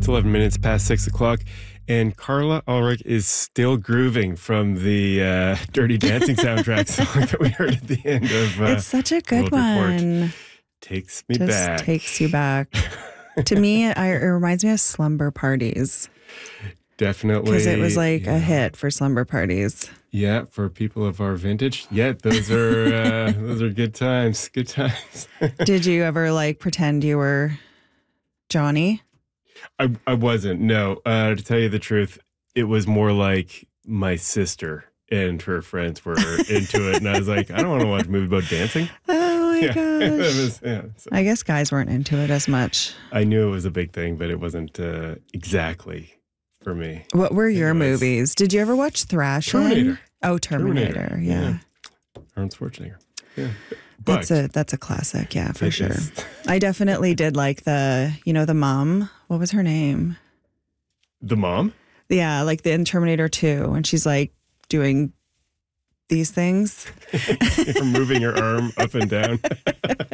It's 11 minutes past 6 o'clock, and Carla Ulrich is still grooving from the Dirty Dancing soundtrack song that we heard at the end of It's such a good one. Takes me Just back. takes you back. To me, it reminds me of Slumber Parties. Definitely. Because it was like a hit for slumber parties. Yeah, for people of our vintage. Yeah, those are good times. Good times. Did you ever like pretend you were Johnny? I wasn't. No. To tell you the truth, it was more like my sister and her friends were into it, and I was like, I don't want to watch a movie about dancing. Oh my gosh. So. I guess guys weren't into it as much. I knew it was a big thing, but it wasn't exactly for me. What were your movies? Did you ever watch Thrashing? Terminator. Oh, Terminator. Yeah. Arnold Schwarzenegger. Yeah. But that's a classic. Yeah, for sure. I definitely did like the mom. What was her name? The mom? Yeah, like in Terminator 2, and she's like doing these things. You're moving her arm up and down.